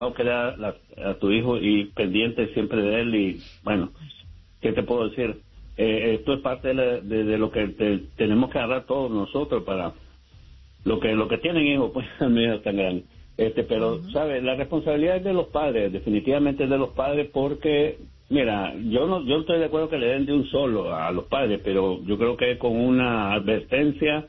que a tu hijo y pendiente siempre de él. Y bueno, ¿qué te puedo decir? Esto es parte de lo que tenemos que agarrar todos nosotros para lo que tienen hijos, pues a mí es tan grande. Pero, ¿sabes? La responsabilidad es de los padres, definitivamente es de los padres, porque, mira, yo estoy de acuerdo que le den de un solo a los padres, pero yo creo que con una advertencia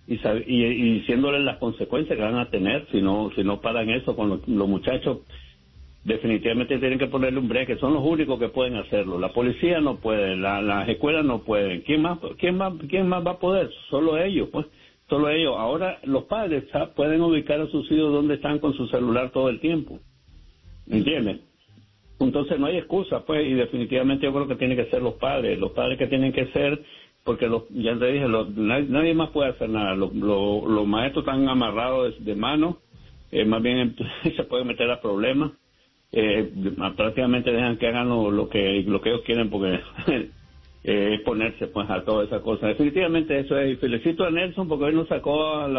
y diciéndoles las consecuencias que van a tener si no paran eso con los muchachos. Definitivamente tienen que ponerle un break, que son los únicos que pueden hacerlo. La policía no puede, las escuelas no pueden. ¿Quién más va a poder? Solo ellos, pues. Solo ellos. Ahora los padres pueden ubicar a sus hijos donde están con su celular todo el tiempo. ¿Entiendes? Entonces no hay excusa, pues, y definitivamente yo creo que tienen que ser los padres que tienen que ser, porque ya te dije, nadie más puede hacer nada. Los maestros están amarrados de mano, más bien se pueden meter a problemas. Prácticamente dejan que hagan lo que ellos quieren, porque exponerse pues a todas esas cosas. Definitivamente eso es. Y felicito a Nelson porque él nos sacó a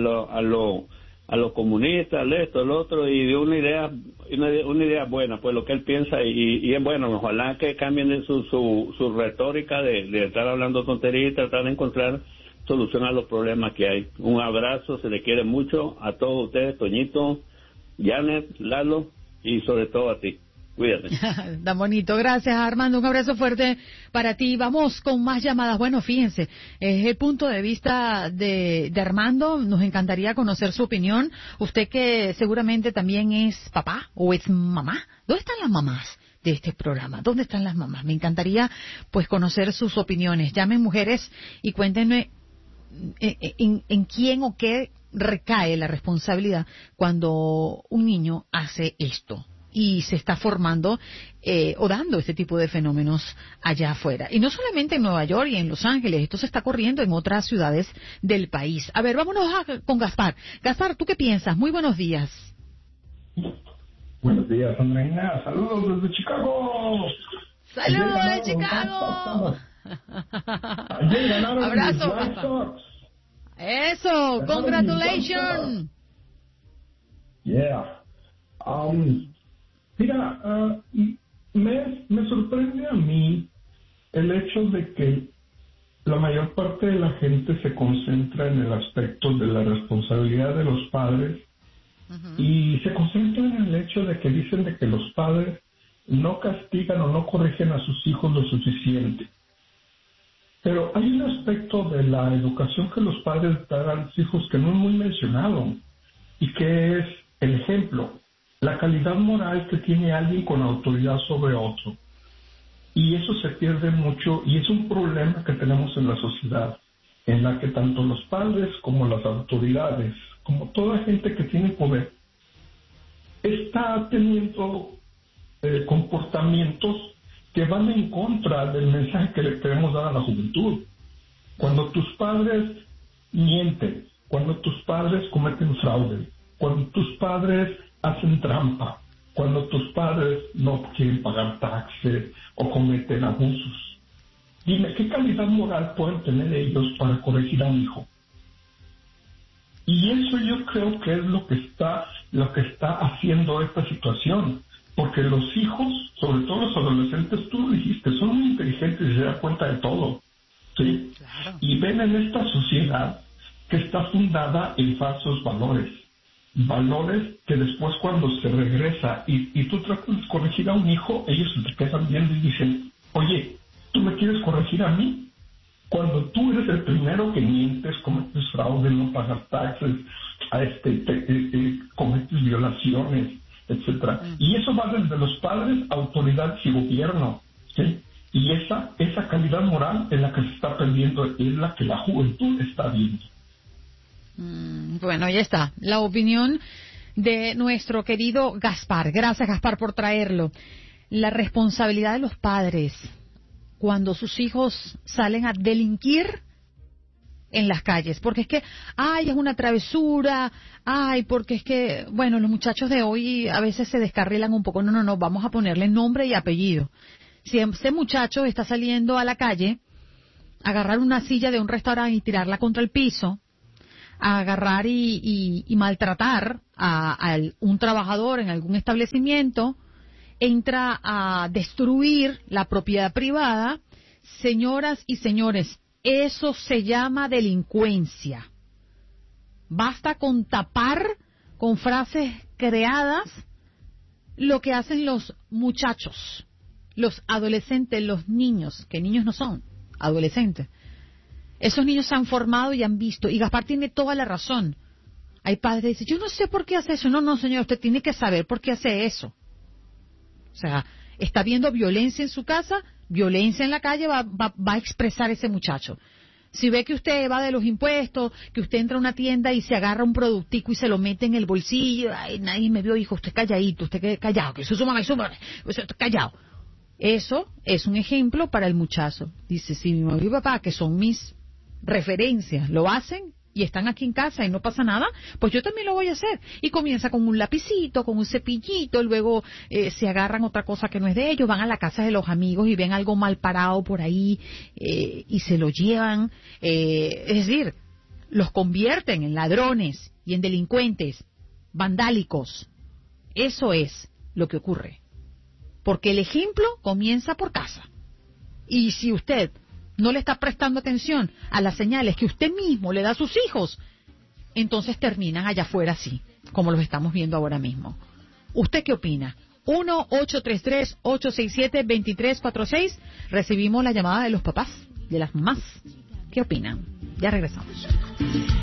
los comunistas, esto, el otro, y dio una idea buena, pues lo que él piensa, y es bueno. Ojalá que cambien de su retórica de estar hablando tonterías y tratar de encontrar solución a los problemas que hay. Un abrazo, se le quiere mucho a todos ustedes, Toñito, Janet, Lalo, y sobre todo a ti. Cuídate. Tan bonito. Gracias, Armando. Un abrazo fuerte para ti. Vamos con más llamadas. Bueno, fíjense, es el punto de vista de Armando. Nos encantaría conocer su opinión. Usted que seguramente también es papá o es mamá. ¿Dónde están las mamás de este programa? ¿Dónde están las mamás? Me encantaría pues conocer sus opiniones. Llamen, mujeres, y cuéntenme en quién o qué recae la responsabilidad cuando un niño hace esto y se está formando o dando este tipo de fenómenos allá afuera. Y no solamente en Nueva York y en Los Ángeles, esto se está corriendo en otras ciudades del país. A ver, vámonos con Gaspar. Gaspar, ¿tú qué piensas? Muy buenos días. Buenos días, Andreina. Saludos desde Chicago. ¡Saludos de Chicago! Ayer ganaron Abrazo, los White papá. Sox. Eso, congratulations. Yeah. Mira, me sorprende a mí el hecho de que la mayor parte de la gente se concentra en el aspecto de la responsabilidad de los padres y se concentra en el hecho de que dicen de que los padres no castigan o no corrigen a sus hijos lo suficiente. Pero hay un aspecto de la educación que los padres dan a los hijos que no es muy mencionado, y que es el ejemplo, la calidad moral que tiene alguien con autoridad sobre otro. Y eso se pierde mucho, y es un problema que tenemos en la sociedad, en la que tanto los padres como las autoridades, como toda gente que tiene poder, está teniendo comportamientos que van en contra del mensaje que le queremos dar a la juventud. Cuando tus padres mienten, cuando tus padres cometen fraude, cuando tus padres hacen trampa, cuando tus padres no quieren pagar taxes o cometen abusos, dime, ¿qué calidad moral pueden tener ellos para corregir a un hijo? Y eso yo creo que es lo que está haciendo esta situación. Porque los hijos, sobre todo los adolescentes, tú lo dijiste, son muy inteligentes y se dan cuenta de todo, ¿sí? Claro. Y ven en esta sociedad que está fundada en falsos valores que después cuando se regresa y tú tratas de corregir a un hijo, ellos se te quedan viendo y dicen, oye, ¿tú me quieres corregir a mí? Cuando tú eres el primero que mientes, cometes fraude, no pagas taxes, cometes violaciones, etcétera. Y eso va desde los padres, autoridades y gobierno, ¿sí? Y esa calidad moral es la que se está perdiendo, es la que la juventud está viendo. Bueno, ya está. La opinión de nuestro querido Gaspar. Gracias, Gaspar, por traerlo. La responsabilidad de los padres cuando sus hijos salen a delinquir en las calles, porque es que, es una travesura, porque es que, bueno, los muchachos de hoy a veces se descarrilan un poco. No, vamos a ponerle nombre y apellido. Si ese muchacho está saliendo a la calle, agarrar una silla de un restaurante y tirarla contra el piso, a agarrar y maltratar a un trabajador en algún establecimiento, entra a destruir la propiedad privada. Señoras y señores, eso se llama delincuencia. Basta con tapar con frases creadas lo que hacen los muchachos, los adolescentes, los niños, que niños no son, adolescentes. Esos niños se han formado y han visto, y Gaspar tiene toda la razón. Hay padres que dicen, yo no sé por qué hace eso. No, señor, usted tiene que saber por qué hace eso. O sea, está viendo violencia en su casa, violencia en la calle, va a expresar ese muchacho. Si ve que usted va de los impuestos, que usted entra a una tienda y se agarra un productico y se lo mete en el bolsillo, ay, nadie me vio, hijo, usted calladito, usted callado, que eso es su mamá y su madre, usted callado. Eso es un ejemplo para el muchacho. Dice, si mi mamá y mi papá, que son mis referencias, lo hacen y están aquí en casa y no pasa nada, pues yo también lo voy a hacer. Y comienza con un lapicito, con un cepillito, luego se agarran otra cosa que no es de ellos, van a la casa de los amigos y ven algo mal parado por ahí y se lo llevan. Es decir, los convierten en ladrones y en delincuentes vandálicos. Eso es lo que ocurre. Porque el ejemplo comienza por casa. Y si usted no le está prestando atención a las señales que usted mismo le da a sus hijos, entonces terminan allá afuera así, como los estamos viendo ahora mismo. ¿Usted qué opina? 1-833-867-2346. Recibimos la llamada de los papás, de las mamás. ¿Qué opinan? Ya regresamos.